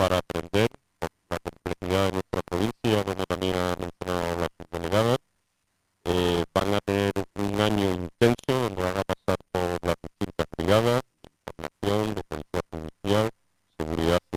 para aprender por la complejidad de nuestra provincia, como también ha mencionado las compañeras. Van a tener